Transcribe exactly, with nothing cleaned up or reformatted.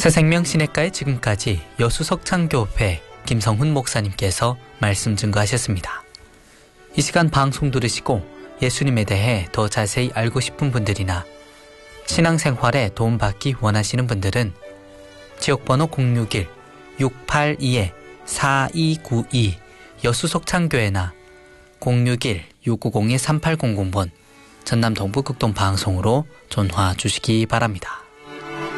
새생명신학과의 지금까지 여수석창교회 김성훈 목사님께서 말씀 증거하셨습니다. 이 시간 방송 들으시고 예수님에 대해 더 자세히 알고 싶은 분들이나 신앙생활에 도움받기 원하시는 분들은 지역번호 공육일 육팔이 사이구이 여수석창교회나 공육일 육구공 삼팔공공 번 전남 동부극동방송으로 전화 주시기 바랍니다.